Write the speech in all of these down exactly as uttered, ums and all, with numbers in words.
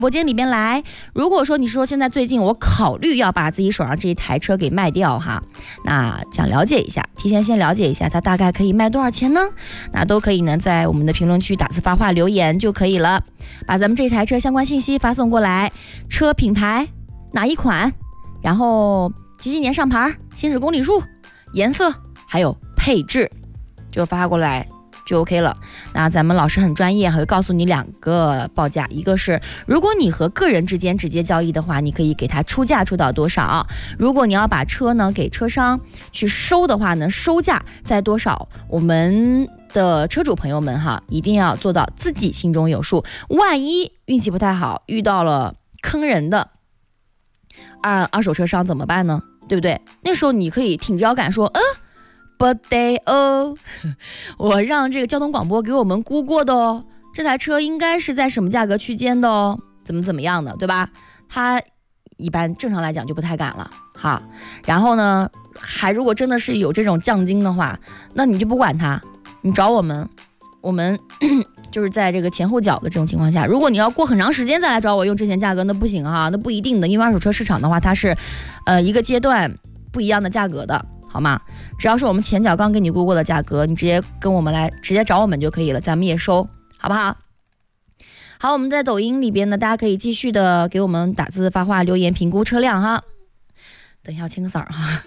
播间里边来。如果说你说现在最近我考虑要把自己手上这一台车给卖掉哈，那想了解一下，提前先了解一下它大概可以卖多少钱呢？那都可以呢在我们的评论区打字发话留言就可以了，把咱们这台车相关信息发送过来，车品牌哪一款，然后几几年上牌，行驶公里数，颜色还有配置就发过来就 OK 了。那咱们老师很专业，还会告诉你两个报价，一个是如果你和个人之间直接交易的话，你可以给他出价出到多少，如果你要把车呢给车商去收的话呢，收价在多少，我们的车主朋友们哈，一定要做到自己心中有数，万一运气不太好遇到了坑人的啊二手车商怎么办呢？对不对？那时候你可以挺着腰杆说，嗯不对哦，我让这个交通广播给我们估过的哦，这台车应该是在什么价格区间的哦，怎么怎么样的，对吧？他一般正常来讲就不太敢了哈。然后呢，还如果真的是有这种降金的话，那你就不管他，你找我们，我们就是在这个前后脚的这种情况下，如果你要过很长时间再来找我用之前价格，那不行哈，那不一定的，因为二手车市场的话，它是呃一个阶段不一样的价格的。好吗？只要是我们前脚刚给你估过的价格，你直接跟我们来，直接找我们就可以了，咱们也收，好不好？好，我们在抖音里边呢，大家可以继续的给我们打字、发话、留言、评估车辆哈。等一下，我清个嗓哈。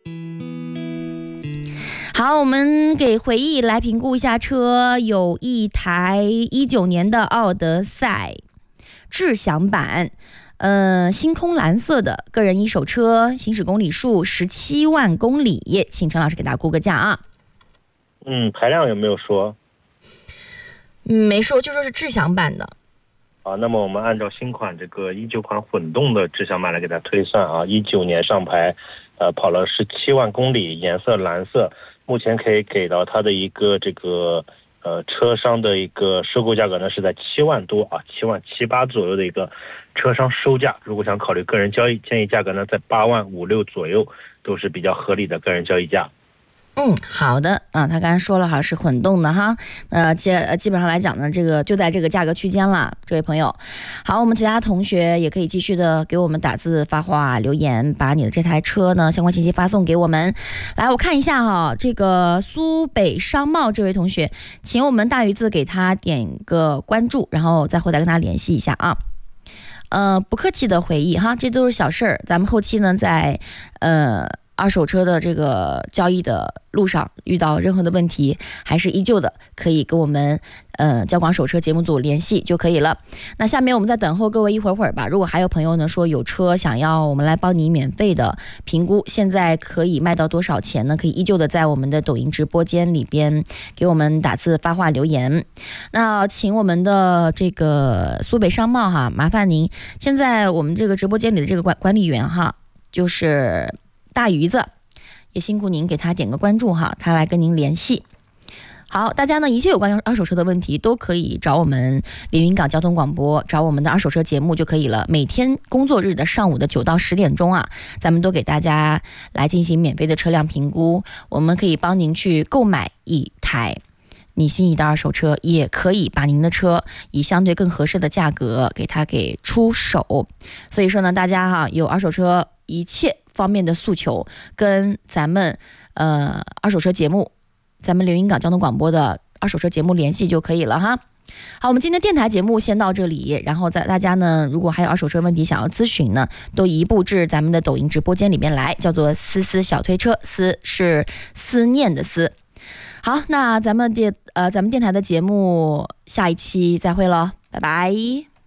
好，我们给回忆来评估一下车，有一台一九年的奥德赛智享版。呃，星空蓝色的个人一手车，行驶公里数十七万公里，请陈老师给大家估个价啊。 嗯，排量有没有说？ 嗯，没说，就说是智享版的。 啊，那么我们按照新款这个一九款混动的智享版来给它推算啊，一九年上牌，呃，跑了十七万公里，颜色蓝色，目前可以给到它的一个这个呃车商的一个收购价格呢是在七万多啊，七万七八左右的一个车商收价。如果想考虑个人交易，建议价格呢在八万五六左右，都是比较合理的个人交易价。 嗯，好的啊，他刚才说了哈是混动的哈，呃基基本上来讲呢，这个就在这个价格区间了，这位朋友。好，我们其他同学也可以继续的给我们打字、发话、留言，把你的这台车呢相关信息发送给我们。来，我看一下哈，这个苏北商贸这位同学，请我们大鱼字给他点个关注，然后再后台跟他联系一下啊。呃，不客气的回忆哈，这都是小事儿，咱们后期呢在呃。二手车的这个交易的路上遇到任何的问题，还是依旧的可以跟我们呃交广手车节目组联系就可以了。那下面我们再等候各位一会儿会儿吧。如果还有朋友呢说有车想要我们来帮你免费的评估，现在可以卖到多少钱呢？可以依旧的在我们的抖音直播间里边给我们打字、发话、留言。那请我们的这个苏北商贸哈，麻烦您现在我们这个直播间里的这个管管理员哈，就是大鱼子，也辛苦您给他点个关注哈，他来跟您联系。好，大家呢一切有关于二手车的问题都可以找我们连云港交通广播，找我们的二手车节目就可以了。每天工作日的上午的九到十点钟啊，咱们都给大家来进行免费的车辆评估，我们可以帮您去购买一台你心仪的二手车，也可以把您的车以相对更合适的价格给它给出手。所以说呢，大家哈有二手车一切方面的诉求，跟咱们呃二手车节目，咱们连云港交通广播的二手车节目联系就可以了哈。好，我们今天电台节目先到这里，然后在大家呢如果还有二手车问题想要咨询呢，都移步至咱们的抖音直播间里面来，叫做思思小推车，思是思念的思。好，那咱们电呃咱们电台的节目下一期再会了，拜拜。